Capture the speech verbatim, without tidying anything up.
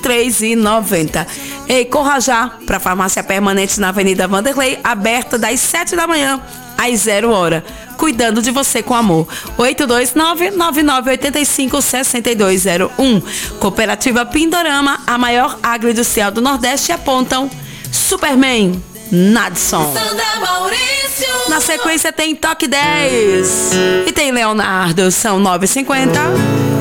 três reais e noventa centavos. Ei, corra já para a farmácia permanente na Avenida Vanderlei, aberta das sete da manhã às zero hora. Cuidando de você com amor. oito dois nove, nove nove oito cinco, seis dois zero um. Cooperativa Pindorama, a maior agroindustrial do Nordeste, apontam Superman, Nadson. Na sequência tem Toque dez. E tem Leonardo, são nove e cinquenta.